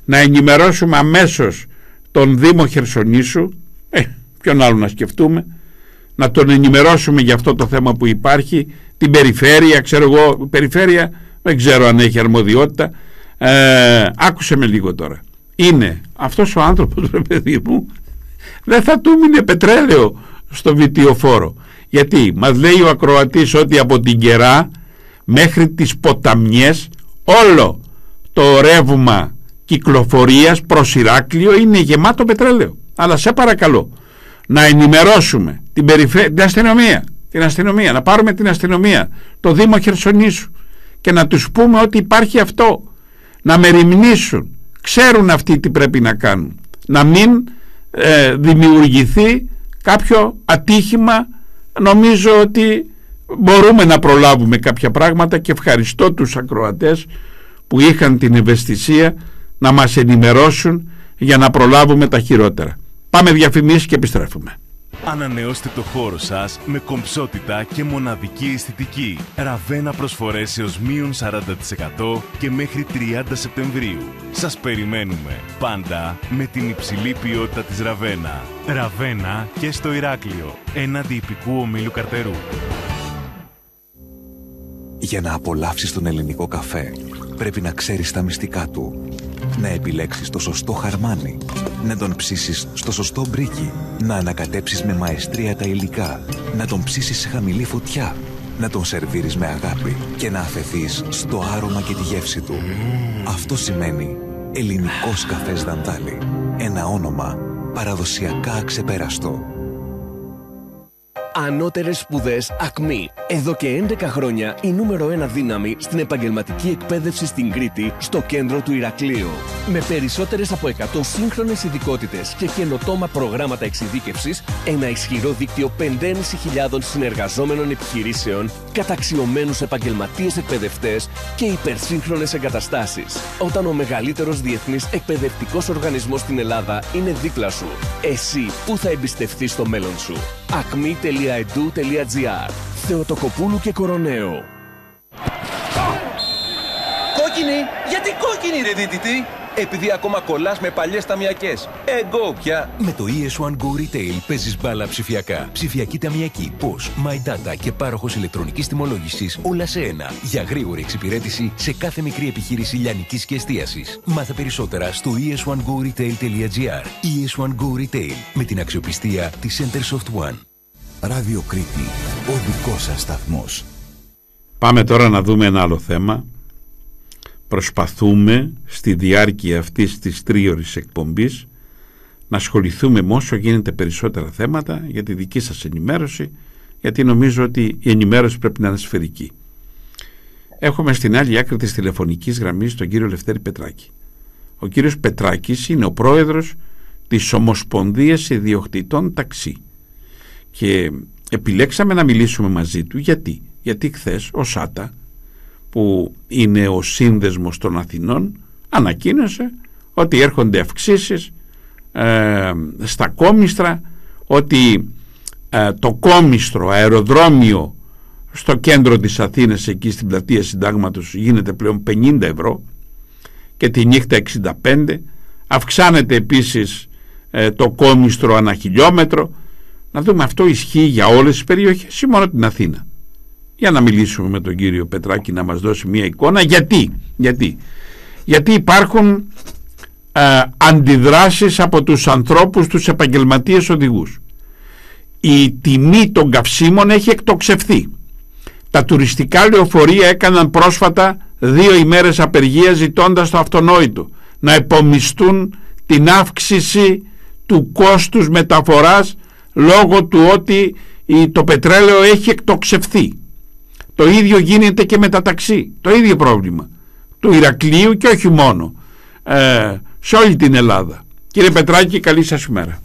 να ενημερώσουμε αμέσως τον Δήμο Χερσονήσου, ποιον άλλο να σκεφτούμε, να τον ενημερώσουμε για αυτό το θέμα που υπάρχει, την περιφέρεια, ξέρω εγώ, περιφέρεια δεν ξέρω αν έχει αρμοδιότητα. Άκουσε με λίγο τώρα. Είναι αυτός ο άνθρωπος, ρε παιδί μου, δεν θα του μείνει πετρέλαιο στο βιτιοφόρο, γιατί μας λέει ο ακροατής ότι από την Κερά μέχρι τις Ποταμιές όλο το ρεύμα κυκλοφορίας προς Ηράκλειο είναι γεμάτο πετρέλαιο. Αλλά σε παρακαλώ να ενημερώσουμε την αστυνομία, να πάρουμε την αστυνομία, το Δήμο Χερσονήσου, και να τους πούμε ότι υπάρχει αυτό, να μεριμνήσουν, ξέρουν αυτοί τι πρέπει να κάνουν, να μην δημιουργηθεί κάποιο ατύχημα. Νομίζω ότι μπορούμε να προλάβουμε κάποια πράγματα και ευχαριστώ τους ακροατές που είχαν την ευαισθησία να μας ενημερώσουν για να προλάβουμε τα χειρότερα. Πάμε διαφημίσεις και επιστρέφουμε. Ανανεώστε το χώρο σας με κομψότητα και μοναδική αισθητική. Ραβένα προσφορές έως μείον 40% και μέχρι 30 Σεπτεμβρίου. Σας περιμένουμε πάντα με την υψηλή ποιότητα της Ραβένα. Ραβένα και στο Ηράκλειο, έναντι ιππικού ομίλου Καρτερού. Για να απολαύσεις τον ελληνικό καφέ, πρέπει να ξέρεις τα μυστικά του. Να επιλέξεις το σωστό χαρμάνι, να τον ψήσεις στο σωστό μπρίκι, να ανακατέψεις με μαεστρία τα υλικά, να τον ψήσεις σε χαμηλή φωτιά, να τον σερβίρεις με αγάπη και να αφεθείς στο άρωμα και τη γεύση του. Αυτό σημαίνει ελληνικός καφές Δαντάλη. Ένα όνομα παραδοσιακά αξεπέραστο. Ανώτερες σπουδές ΑΚΜΗ. Εδώ και 11 χρόνια η νούμερο 1 δύναμη στην επαγγελματική εκπαίδευση στην Κρήτη, στο κέντρο του Ηρακλείου. Με περισσότερες από 100 σύγχρονες ειδικότητες και καινοτόμα προγράμματα εξειδίκευσης, ένα ισχυρό δίκτυο 5.500 συνεργαζόμενων επιχειρήσεων, καταξιωμένους επαγγελματίες εκπαιδευτές και υπερσύγχρονες εγκαταστάσεις. Όταν ο μεγαλύτερος διεθνής εκπαιδευτικός οργανισμός στην Ελλάδα είναι δίπλα σου, εσύ πού θα εμπιστευτείς το μέλλον σου? acmi.edu.gr. Θεοτοκοπούλου και Κοροναίο. Κόκκινη! Γιατί κόκκινη, ρε δίτητη? Επειδή ακόμα κολλάς με παλιές ταμιακές. Εγώ πια. Με το ES1 Go Retail παίζεις μπάλα ψηφιακά. Ψηφιακή ταμιακή, POS, My Data και πάροχος ηλεκτρονικής τιμολόγησης, όλα σε ένα. Για γρήγορη εξυπηρέτηση σε κάθε μικρή επιχείρηση λιανικής και εστίασης. Μάθε περισσότερα στο es1goretail.gr. ES1 Go Retail, με την αξιοπιστία της Centersoft One. Ράδιο Κρήτη, ο δικός σας σταθμός. Πάμε τώρα να δούμε ένα άλλο θέμα. Προσπαθούμε στη διάρκεια αυτής της 3ωρης εκπομπής να ασχοληθούμε με όσο γίνεται περισσότερα θέματα για τη δική σας ενημέρωση, γιατί νομίζω ότι η ενημέρωση πρέπει να είναι σφαιρική. Έχουμε στην άλλη άκρη της τηλεφωνικής γραμμής τον κύριο Λευτέρη Πετράκη. Ο κύριος Πετράκης είναι ο πρόεδρος της Ομοσπονδίας Ιδιοκτητών Ταξί και επιλέξαμε να μιλήσουμε μαζί του γιατί χθες ο ΣΑΤΑ, που είναι ο σύνδεσμος των Αθηνών, ανακοίνωσε ότι έρχονται αυξήσεις στα κόμιστρα, ότι το κόμιστρο αεροδρόμιο στο κέντρο της Αθήνας, εκεί στην πλατεία Συντάγματος, γίνεται πλέον 50 ευρώ και τη νύχτα 65. Αυξάνεται επίσης το κόμιστρο ανά χιλιόμετρο. Να δούμε, αυτό ισχύει για όλες τις περιοχές ή μόνο την Αθήνα? Για να μιλήσουμε με τον κύριο Πετράκη να μας δώσει μια εικόνα. Γιατί υπάρχουν αντιδράσεις από τους ανθρώπους, τους επαγγελματίες οδηγούς. Η τιμή των καυσίμων έχει εκτοξευθεί. Τα τουριστικά λεωφορεία έκαναν πρόσφατα 2 ημέρες απεργία, ζητώντας το αυτονόητο, να επομιστούν την αύξηση του κόστους μεταφοράς λόγω του ότι το πετρέλαιο έχει εκτοξευθεί. Το ίδιο γίνεται και με τα ταξί. Το ίδιο πρόβλημα του Ηρακλείου και όχι μόνο, σε όλη την Ελλάδα. Κύριε Πετράκη, καλή σας ημέρα.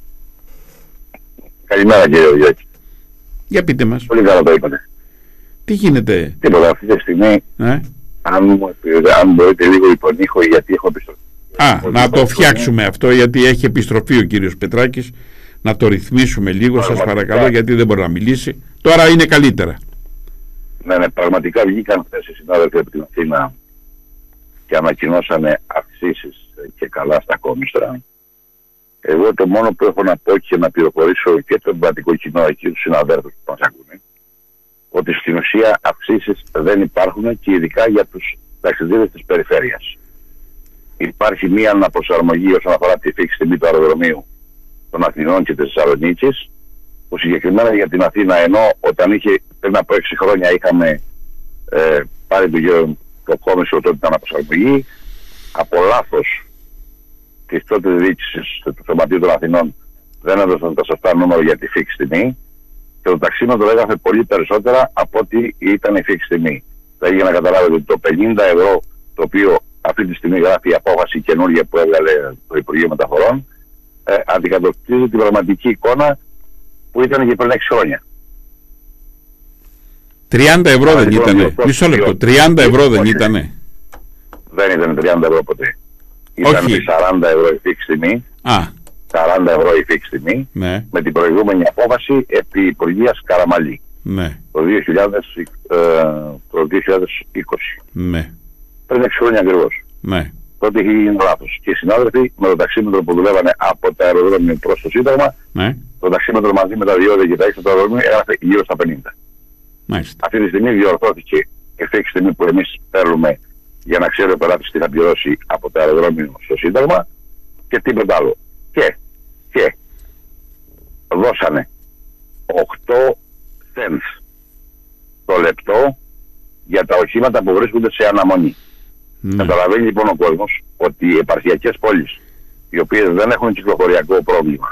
Καλημέρα κύριε Ογιάκη. Για πείτε μας. Πολύ καλά το είπατε. Τι γίνεται? Τίποτα, αυτή τη στιγμή αν μπορείτε λίγο υπονήχο, γιατί έχω επιστροφή. Να το φτιάξουμε αυτό, γιατί έχει επιστροφή ο κύριος Πετράκης. Να το ρυθμίσουμε λίγο, σας παρακαλώ, γιατί δεν μπορεί να μιλήσει. Τώρα είναι καλύτερα. Ναι, πραγματικά βγήκαν χθες οι συνάδελφοι από την Αθήνα και ανακοινώσανε αυξήσεις και καλά στα κόμιστρα. Εγώ το μόνο που έχω να πω και να πληροφορήσω και το εμπατικό κοινό και τους συναδέλφους που μας ακούνε, ότι στην ουσία αυξήσεις δεν υπάρχουν και ειδικά για τους ταξιδίδες της περιφέρειας. Υπάρχει μία αναπροσαρμογή όσον αφορά τη φίξη τιμή του αεροδρομίου των Αθηνών και της Θεσσαλονίκης, που συγκεκριμένα για την Αθήνα, ενώ όταν είχε πριν από 6 χρόνια είχαμε πάρει το κόμισο τότε ήταν αναπροσαρμογή, από λάθος της τότε διοίκησης του Σωματείου των Αθηνών δεν έδωσαν τα σωστά νούμερα για τη φίξη τιμή και το ταξίμετρο έγραφε πολύ περισσότερα από ό,τι ήταν η φίξη τιμή. Δηλαδή για να καταλάβετε ότι το 50 ευρώ το οποίο αυτή τη στιγμή γράφει η απόφαση καινούργια που έβγαλε το Υπουργείο Μεταφορών αντικατοπτρίζει την πραγματική εικόνα που ήταν και πριν 6 χρόνια. 30 ευρώ δεν ήτανε? Μισό λεπτό, 30 ευρώ δεν ήτανε? Δεν ήταν 30 ευρώ ποτέ. Ήταν 40 ευρώ η φίξη τιμή. 40 ευρώ η φίξη τιμή, ναι, με την προηγούμενη απόφαση επί Υπουργείας Καραμαλή, ναι, το 2020. Ναι. Πριν 6 χρόνια ακριβώς. Ναι. Τότε είχε γίνει λάθος. Και οι συνάδελφοι με το ταξίμετρο που δουλεύανε από τα αεροδρόμια προς το Σύνταγμα, ναι, το ταξίμετρο μαζί με τα διόδια και τα έξω του αεροδρομίου έγραφε γύρω στα 50. Μάλιστα. Αυτή τη στιγμή διορθώθηκε η φίξη τιμή που εμείς παίρνουμε για να ξέρει ο πελάτης τι θα πληρώσει από το αεροδρόμιο στο Σύνταγμα και τίποτα άλλο. Και δώσανε 8 cents το λεπτό για τα οχήματα που βρίσκονται σε αναμονή. Καταλαβαίνει λοιπόν ο κόσμος ότι οι επαρχιακές πόλεις, οι οποίες δεν έχουν κυκλοφοριακό πρόβλημα,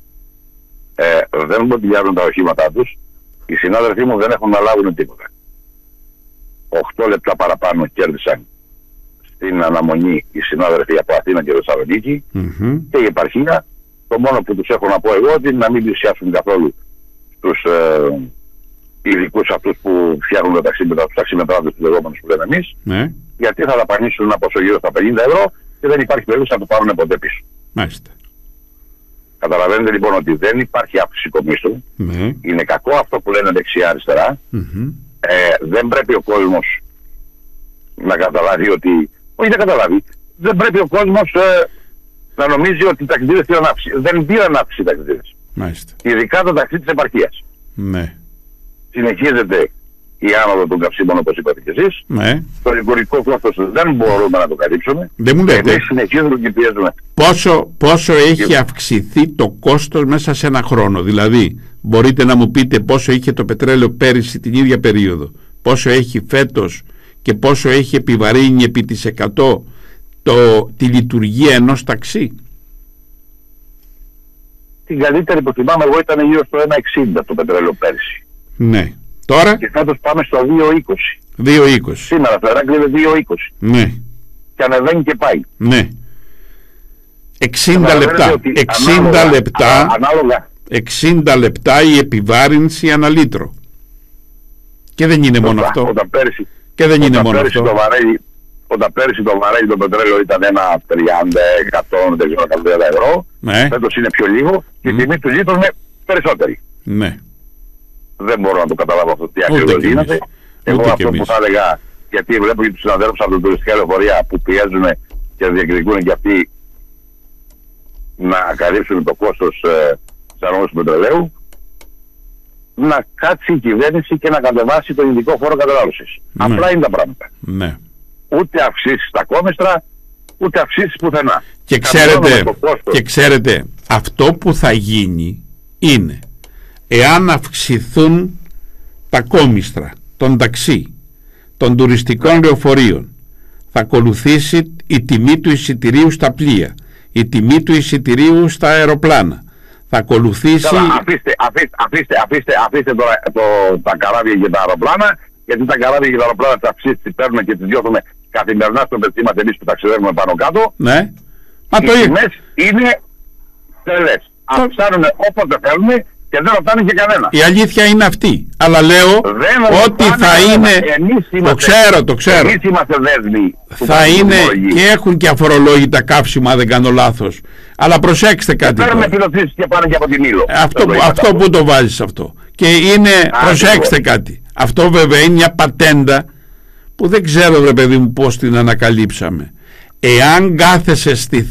δεν μοντιλιάζουν τα οχήματά τους, οι συνάδελφοί μου δεν έχουν να λάβουν τίποτα. 8 λεπτά παραπάνω κέρδισαν στην αναμονή οι συνάδελφοι από Αθήνα και Θεσσαλονίκη και η επαρχία. Το μόνο που τους έχω να πω εγώ είναι να μην πλησιάσουν καθόλου τους ειδικούς αυτούς που φτιάχνουν τα ταξίμετρα, τους ταξιμετράδες τους λεγόμενους που λέμε εμείς, ναι, γιατί θα δαπανίσουν ένα ποσό γύρω στα 50 ευρώ και δεν υπάρχει περίπτωση να το πάρουν ποτέ πίσω. Μάλιστα. Καταλαβαίνετε λοιπόν ότι δεν υπάρχει αύξηση κομίστου. Ναι. Είναι κακό αυτό που λένε δεξιά-αριστερά. Δεν πρέπει ο κόσμος να καταλάβει ότι. Όχι να καταλάβει. Δεν πρέπει ο κόσμος να νομίζει ότι οι ταξιδίδες πήραν αύξηση. Δεν πήραν αύξηση οι ταξιδίδες. Μάλιστα. Ειδικά το ταξίδι της επαρχίας. Ναι. Συνεχίζεται η άνοδο των καυσίμων όπως είπατε και εσείς. Ναι. Το λειτουργικό κόστος δεν μπορούμε να το καλύψουμε. Δεν μου λέτε. Εμείς συνεχίζουμε και πιέζουμε. Πόσο έχει αυξηθεί το κόστος μέσα σε ένα χρόνο? Δηλαδή, μπορείτε να μου πείτε πόσο είχε το πετρέλαιο πέρυσι την ίδια περίοδο, πόσο έχει φέτος και πόσο έχει επιβαρύνει επί της 100 τη λειτουργία ενός ταξί? Την καλύτερη που θυμάμαι εγώ ήταν γύρω στο 1,60 το πετρέλαιο πέρυσι. Ναι. Τώρα? Και φέτος πάμε στο 2,20. 2,20. Σήμερα το Ηράκλειο είναι 2,20. Ναι. Και ανεβαίνει και πάει. Ναι. 60 λεπτά. 60 λεπτά. Ανάλογα. 60 λεπτά η επιβάρυνση ανά λίτρο. Και δεν είναι μόνο αυτό. Όταν πέρυσι, και δεν είναι μόνο αυτό. Όταν πέρυσι το βαρέλι το πετρέλαιο ήταν ένα 30, 100, δεν ξέρω, 100 ευρώ. Ναι. Φέτος είναι πιο λίγο και η τιμή του λίτρου είναι περισσότερη. Ναι. Δεν μπορώ να το καταλάβω αυτό τι ακριβώς γίνεται. Εγώ αυτό που θα έλεγα, γιατί βλέπω και τους συναδέλφους από την τουριστικά λεωφορεία που πιέζουν και διεκδικούν και αυτοί να καλύψουν το κόστος της ανάπτυξης του πετρελαίου, να κάτσει η κυβέρνηση και να κατεβάσει τον ειδικό φόρο κατανάλωσης. Ναι. Απλά είναι τα πράγματα. Ναι. Ούτε αυξήσεις στα κόμιστρα, ούτε αυξήσεις πουθενά. Και ξέρετε, αυτό που θα γίνει είναι, εάν αυξηθούν τα κόμιστρα, των ταξί, των τουριστικών λεωφορείων, θα ακολουθήσει η τιμή του εισιτηρίου στα πλοία, η τιμή του εισιτηρίου στα αεροπλάνα. Θα ακολουθήσει... Καλά, αφήστε τώρα τα καράβια και τα αεροπλάνα, γιατί τα καράβια και τα αεροπλάνα τις αυξήσεις τις παίρνουμε και τις διώχνουμε καθημερινά στο πετσί μας εμείς που ταξιδεύουμε πάνω κάτω. Ναι. Οι τιμές είναι τρελές. Αυξάνουν όποτε θέλουμε και δεν ρωτάνε και κανένα. Η αλήθεια είναι αυτή. Αλλά λέω ότι θα είναι... Το ξέρω. Εμείς είμαστε δέσμοι. Θα είναι και έχουν και αφορολόγητα καύσιμα, δεν κάνω λάθος. Αλλά προσέξτε κάτι. Παίρνουμε επιδοτήσεις και πάνε και από την Ήλο. Αυτό που το βάζεις αυτό. Και είναι, προσέξτε κάτι. Αυτό βέβαια είναι μια πατέντα που δεν ξέρω, ρε παιδί μου, πώς την ανακαλύψαμε. εάν κάθεσαι στη